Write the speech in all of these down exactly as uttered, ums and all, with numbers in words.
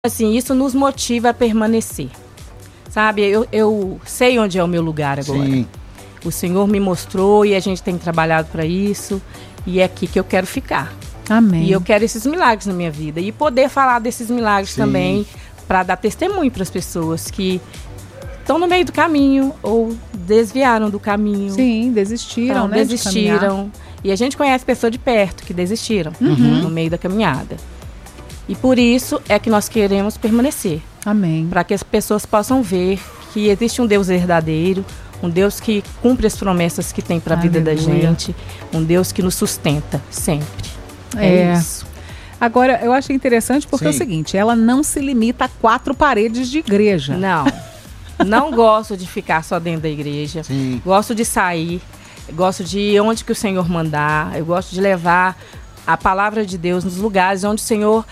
Assim, isso nos motiva a permanecer. Sabe, eu, eu sei onde é o meu lugar agora. Sim. O Senhor me mostrou e a gente tem trabalhado para isso. E é aqui que eu quero ficar. Amém. E eu quero esses milagres na minha vida. E poder falar desses milagres Sim. também, para dar testemunho para as pessoas que estão no meio do caminho ou desviaram do caminho. Sim, desistiram, Então, né? de desistiram. E a gente conhece pessoas de perto que desistiram Uhum. no meio da caminhada. E por isso é que nós queremos permanecer. Amém. Para que as pessoas possam ver que existe um Deus verdadeiro, um Deus que cumpre as promessas que tem para a vida da Aleluia. gente, um Deus que nos sustenta sempre. É, É. isso. Agora, eu achei interessante porque é o Sim. seguinte, ela não se limita a quatro paredes de igreja. Não, não gosto de ficar só dentro da igreja. Sim. Gosto de sair, gosto de ir onde que o Senhor mandar. Eu gosto de levar a palavra de Deus nos lugares onde o Senhor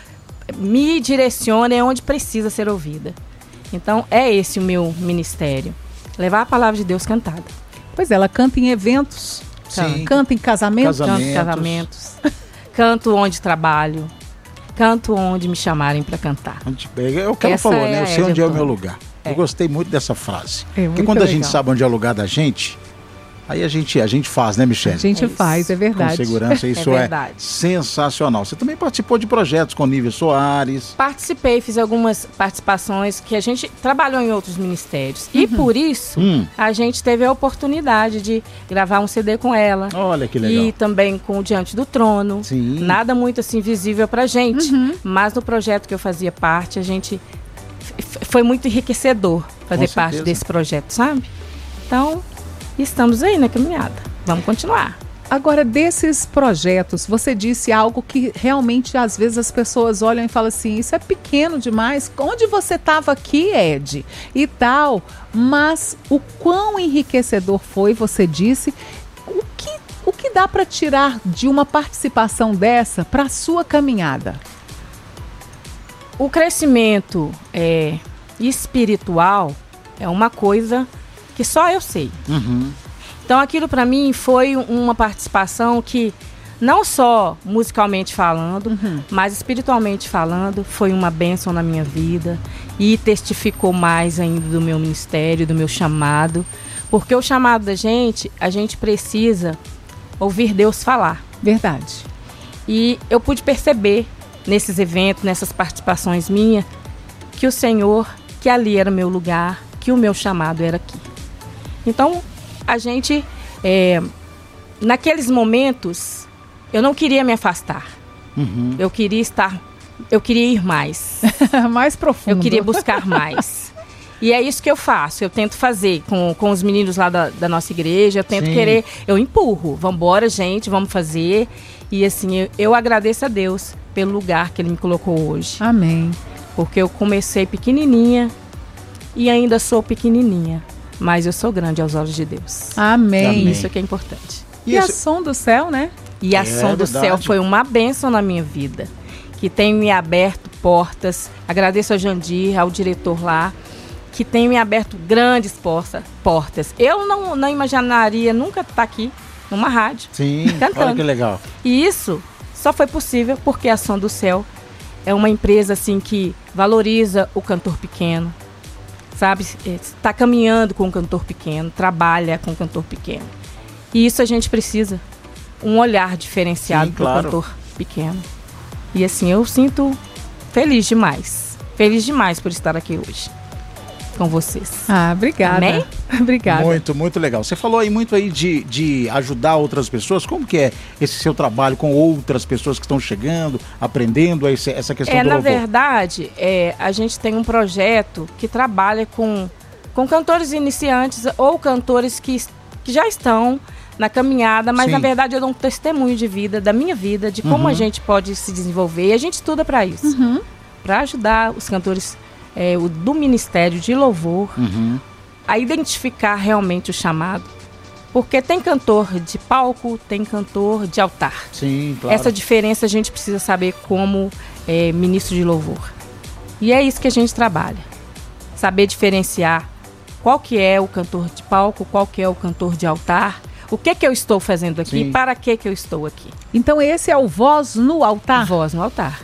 me direciona, é onde precisa ser ouvida. Então, é esse o meu ministério. Levar a palavra de Deus cantada. Pois é, ela canta em eventos, Sim. canta em casamentos. Casamento. Canto casamentos. Canto onde trabalho. Canto onde me chamarem para cantar. É o que ela Essa falou, é né? Eu a sei onde é o meu Edna. lugar. É. Eu gostei muito dessa frase. É muito Porque quando a gente legal. sabe onde é o lugar da gente, aí a gente, a gente faz, né, A Michele? gente É isso. faz, é Com verdade. segurança, isso É é, verdade. sensacional. Você também participou de projetos com Nívia Soares. Participei, fiz algumas participações que a gente trabalhou em outros ministérios. E por isso, Hum. a gente teve a oportunidade de gravar um C D com ela. Olha que legal. E também com o Diante do Trono. Sim. Nada muito assim visível pra gente. Uhum. Mas no projeto que eu fazia parte, a gente f- foi muito enriquecedor fazer Com parte certeza. desse projeto, sabe? Então, estamos aí na caminhada. Vamos continuar. Agora, desses projetos, você disse algo que realmente às vezes as pessoas olham e falam assim, isso é pequeno demais, onde você estava aqui, Ed? E tal, mas o quão enriquecedor foi, você disse, o que, o que dá para tirar de uma participação dessa para a sua caminhada? O crescimento é, espiritual é uma coisa que só eu sei. Uhum. Então aquilo para mim foi uma participação que, não só musicalmente falando, Uhum. mas espiritualmente falando, foi uma bênção na minha vida e testificou mais ainda do meu ministério, do meu chamado. Porque o chamado da gente, a gente precisa ouvir Deus falar. Verdade. E eu pude perceber nesses eventos, nessas participações minhas, que o Senhor, que ali era meu lugar, que o meu chamado era aqui. Então, a gente, é, naqueles momentos, eu não queria me afastar. Uhum. Eu queria estar, eu queria ir mais. Mais profundo. Eu queria buscar mais. E é isso que eu faço, eu tento fazer com, com os meninos lá da, da nossa igreja, eu tento Sim. querer, eu empurro, vambora gente, vamos fazer. E assim, eu, eu agradeço a Deus pelo lugar que Ele me colocou hoje. Amém. Porque eu comecei pequenininha e ainda sou pequenininha, mas eu sou grande aos olhos de Deus. Amém. Amém. Isso é que é importante. E a esse- som do céu, né? E a É Som do verdade. Céu foi uma bênção na minha vida, que tem me aberto portas. Agradeço ao Jandir, ao diretor lá, que tem me aberto grandes porta, portas. Eu não, não imaginaria nunca estar aqui numa rádio. Sim, Cantando. olha que legal. E isso só foi possível porque a Som do Céu é uma empresa assim que valoriza o cantor pequeno, sabe? Está caminhando com o cantor pequeno, trabalha com o cantor pequeno. E isso a gente precisa, um olhar diferenciado Sim, para o claro. cantor pequeno. E assim, eu sinto feliz demais, feliz demais por estar aqui hoje com vocês. Ah, obrigada. Amém? Obrigada. Muito, muito legal. Você falou aí muito aí de, de ajudar outras pessoas. Como que é esse seu trabalho com outras pessoas que estão chegando, aprendendo esse, essa questão É, do na louvor? verdade, é, a gente tem um projeto que trabalha com, com cantores iniciantes ou cantores que, que já estão na caminhada, mas Sim. na verdade eu dou um testemunho de vida, da minha vida, de como Uhum. a gente pode se desenvolver. E a gente estuda para isso, Uhum. para ajudar os cantores é, o, do Ministério de Louvor Uhum. a identificar realmente o chamado. Porque tem cantor de palco, tem cantor de altar. Sim, claro. Essa diferença a gente precisa saber como é, ministro de louvor. E é isso que a gente trabalha. Saber diferenciar qual que é o cantor de palco, qual que é o cantor de altar, o que que eu estou fazendo aqui, Sim. para que que eu estou aqui. Então esse é o Voz no Altar? Voz no altar.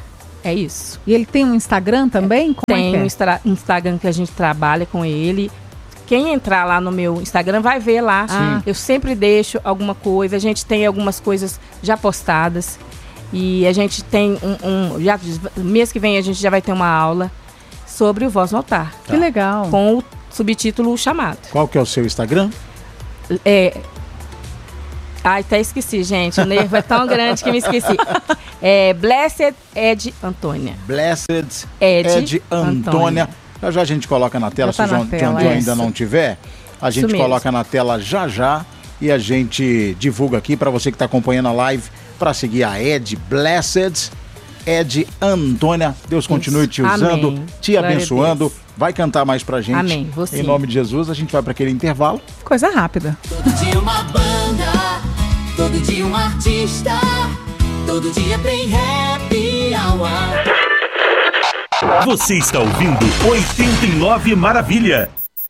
É isso. E ele tem um Instagram também? Como tem é que é? um instra- Instagram que a gente trabalha com ele. Quem entrar lá no meu Instagram vai ver lá. Ah. Eu sempre deixo alguma coisa. A gente tem algumas coisas já postadas. E a gente tem um... um já, mês que vem a gente já vai ter uma aula sobre o Voz no Altar. Que legal. Com o subtítulo O Chamado. Qual que é o seu Instagram? É... Ai, até esqueci, gente. O nervo é tão grande que me esqueci. É Blessed Ed Antônia. Blessed Ed, Ed Antônia. Já já a gente coloca na tela, Já tá se o na João, tela, John John é ainda isso. não tiver, a gente mesmo. coloca na tela já já e a gente divulga aqui para você que está acompanhando a live para seguir a Ed Blessed Ed Antônia. Deus continue te usando, Amém. te Glória a abençoando. Deus. Vai cantar mais pra gente. Amém. Vou sim. Em nome de Jesus, a gente vai para aquele intervalo. Coisa rápida. Todo dia uma banda, todo dia um artista, todo dia tem happy hour. Você está ouvindo oitenta e nove Maravilha.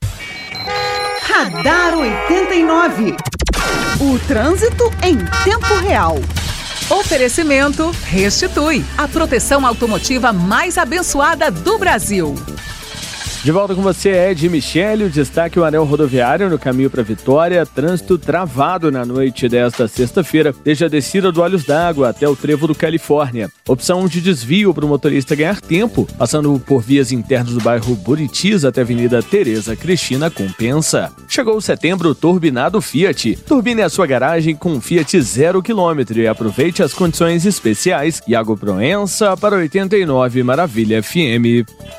Radar oitenta e nove. O trânsito em tempo real. Oferecimento Restitui, a proteção automotiva mais abençoada do Brasil. De volta com você, Ed Michele. O destaque: o anel rodoviário no caminho para Vitória. Trânsito travado na noite desta sexta-feira, desde a descida do Olhos d'Água até o Trevo do Califórnia. Opção de desvio para o motorista ganhar tempo, passando por vias internas do bairro Buritis até a Avenida Tereza Cristina, compensa. Chegou o setembro turbinado Fiat. Turbine a sua garagem com Fiat zero quilômetro e aproveite as condições especiais. Iago Proença para oitenta e nove Maravilha F M.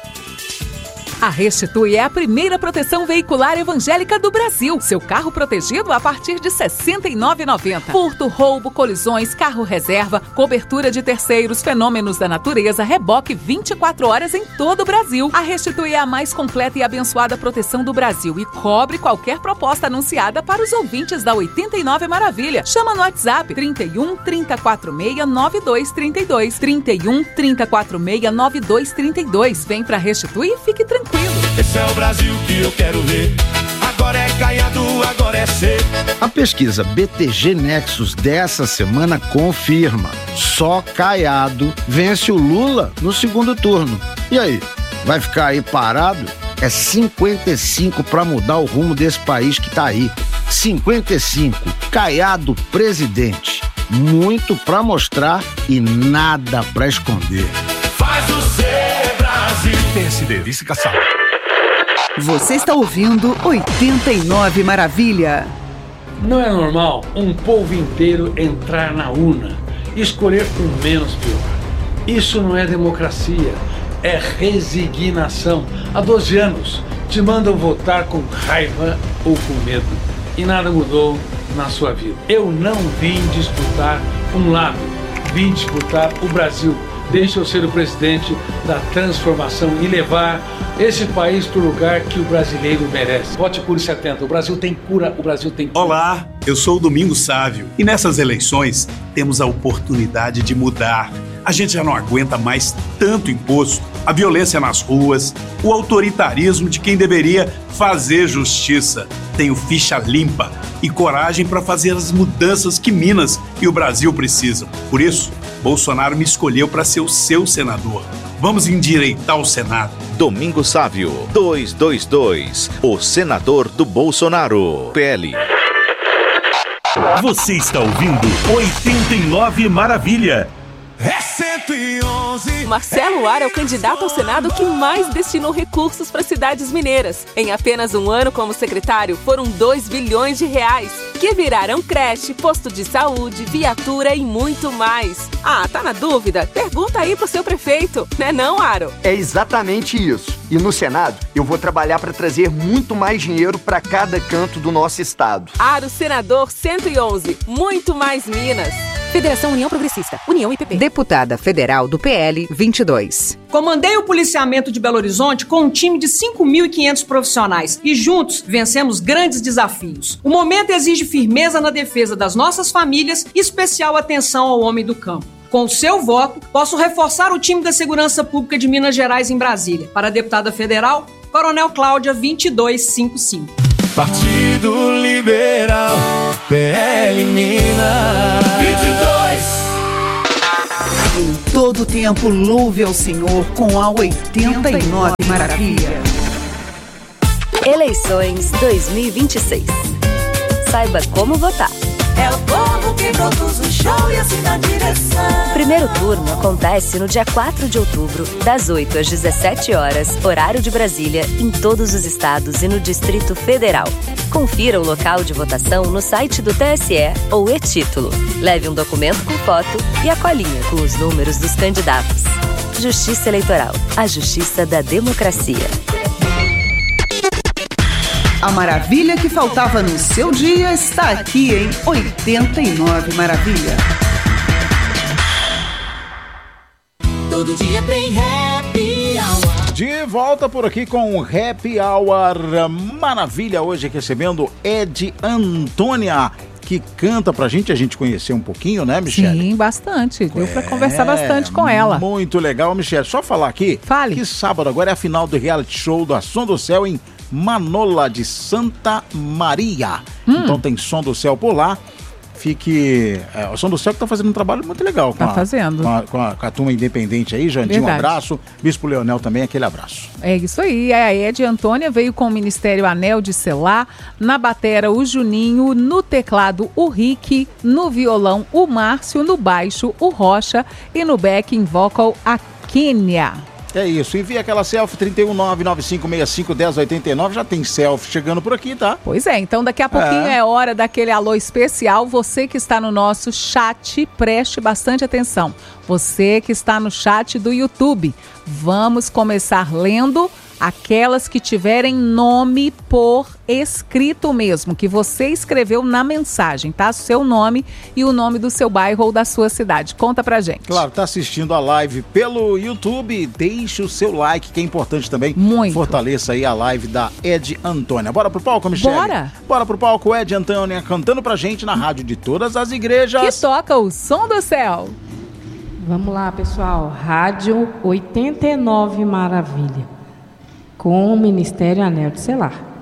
A Restitui é a primeira proteção veicular evangélica do Brasil. Seu carro protegido a partir de sessenta e nove reais e noventa centavos. Furto, roubo, colisões, carro reserva, cobertura de terceiros, fenômenos da natureza, reboque vinte e quatro horas em todo o Brasil. A Restitui é a mais completa e abençoada proteção do Brasil e cobre qualquer proposta anunciada para os ouvintes da oitenta e nove Maravilha. Chama no WhatsApp trinta e um, trinta, quarenta e seis, noventa e dois trinta e dois. trinta e um, trinta, quarenta e seis, noventa e dois trinta e dois. Vem pra Restitui e fique tranquilo. Esse é o Brasil que eu quero ver. Agora é Caiado, agora é C. A pesquisa B T G Nexus dessa semana confirma: só Caiado vence o Lula no segundo turno. E aí, vai ficar aí parado? É cinquenta e cinco para mudar o rumo desse país que tá aí. cinquenta e cinco, Caiado presidente. Muito para mostrar e nada para esconder. Faz o C, Brasil. P S D, vice-caçal. Você está ouvindo oitenta e nove Maravilha. Não é normal um povo inteiro entrar na urna e escolher o menos pior. Isso não é democracia, é resignação. Há doze anos te mandam votar com raiva ou com medo e nada mudou na sua vida. Eu não vim disputar um lado, vim disputar o Brasil. Deixa eu ser o presidente da transformação e levar esse país para o lugar que o brasileiro merece. Vote Cure setenta. O Brasil tem cura, o Brasil tem cura. Olá, eu sou o Domingos Sávio e nessas eleições temos a oportunidade de mudar. A gente já não aguenta mais tanto imposto, a violência nas ruas, o autoritarismo de quem deveria fazer justiça. Tenho ficha limpa e coragem para fazer as mudanças que Minas e o Brasil precisam. Por isso, Bolsonaro me escolheu para ser o seu senador. Vamos endireitar o Senado. Domingos Sávio, duzentos e vinte e dois, o senador do Bolsonaro, P L. Você está ouvindo oitenta e nove Maravilha. É cento e onze. Marcelo Ar é o candidato ao Senado que mais destinou recursos para cidades mineiras. Em apenas um ano como secretário, foram dois bilhões de reais, que viraram creche, posto de saúde, viatura e muito mais. Ah, tá na dúvida? Pergunta aí pro seu prefeito, né não, Aro? É exatamente isso. E no Senado, eu vou trabalhar para trazer muito mais dinheiro para cada canto do nosso estado. Aro Senador cento e onze, muito mais Minas. Federação União Progressista, União I P P. Deputada Federal do P L vinte e dois. Comandei o policiamento de Belo Horizonte com um time de cinco mil e quinhentos profissionais e juntos vencemos grandes desafios. O momento exige firmeza na defesa das nossas famílias e especial atenção ao homem do campo. Com o seu voto, posso reforçar o time da Segurança Pública de Minas Gerais em Brasília. Para a deputada federal, Coronel Cláudia vinte e dois cinquenta e cinco. Partido Liberal, P L Minas vinte e dois. todo tempo louve ao Senhor com a oitenta e nove Maravilha. Eleições dois mil e vinte e seis. Saiba como votar. É o povo que produz o show e assim dá direção. Primeiro turno acontece no dia quatro de outubro, das oito às dezessete horas, horário de Brasília, em todos os estados e no Distrito Federal. Confira o local de votação no site do T S E ou e-título. Leve um documento com foto e a colinha com os números dos candidatos. Justiça Eleitoral, a justiça da democracia. A maravilha que faltava no seu dia está aqui em oitenta e nove Maravilha. Todo dia tem Happy Hour. De volta por aqui com o Happy Hour Maravilha, hoje recebendo Ed Antônia, que canta pra gente, a gente conhecer um pouquinho, né, Michele? Sim, bastante. Deu é, pra conversar bastante com ela. Muito legal, Michele. Só falar aqui Fale. que sábado agora é a final do reality show da Som do Céu em Manola de Santa Maria. Hum. Então tem Som do Céu por lá. Fique... É, o Som do Céu que tá fazendo um trabalho muito legal. Com tá a, fazendo. Com a, com, a, com a turma independente aí, Jandinho, um abraço. Bispo Leonel também, aquele abraço. É isso aí. A Ed Antônia veio com o Ministério Anel de Selar, na batera o Juninho, no teclado o Rick, no violão o Márcio, no baixo o Rocha e no backing vocal a Kênia. É isso, envia aquela selfie trinta e um nove nove cinco seis cinco um zero oito nove, já tem selfie chegando por aqui, tá? Pois é, então daqui a pouquinho é, é hora daquele alô especial. Você que está no nosso chat, preste bastante atenção. Você que está no chat do YouTube, vamos começar lendo aquelas que tiverem nome por escrito mesmo, que você escreveu na mensagem, tá? Seu nome e o nome do seu bairro ou da sua cidade. Conta pra gente. Claro, tá assistindo a live pelo YouTube, deixe o seu like, que é importante também. Muito. Fortaleça aí a live da Ed Antônia. Bora pro palco, Michele? Bora. Bora pro palco, Ed Antônia cantando pra gente na rádio de todas as igrejas. Que toca o Som do Céu. Vamos lá, pessoal. Rádio oitenta e nove Maravilha, com o Ministério Anel de Selar.